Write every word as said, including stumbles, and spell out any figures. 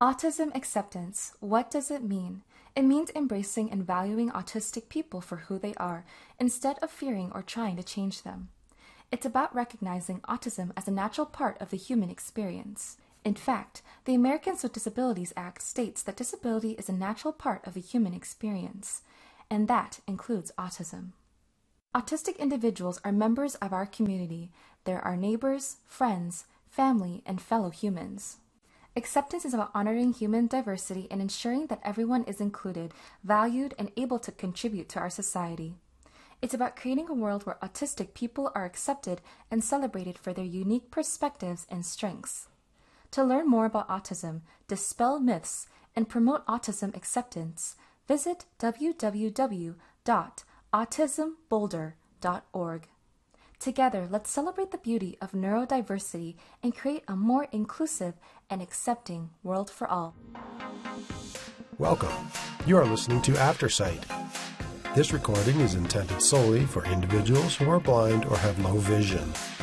Autism acceptance. What does it mean? It means embracing and valuing autistic people for who they are, instead of fearing or trying to change them. It's about recognizing autism as a natural part of the human experience. In fact, the Americans with Disabilities Act states that disability is a natural part of the human experience, and that includes autism. Autistic individuals are members of our community. They're our neighbors, friends, family, and fellow humans. Acceptance is about honoring human diversity and ensuring that everyone is included, valued, and able to contribute to our society. It's about creating a world where autistic people are accepted and celebrated for their unique perspectives and strengths. To learn more about autism, dispel myths, and promote autism acceptance, visit w w w dot autism boulder dot org. Together, let's celebrate the beauty of neurodiversity and create a more inclusive and accepting world for all. Welcome. You are listening to Aftersight. This recording is intended solely for individuals who are blind or have low vision.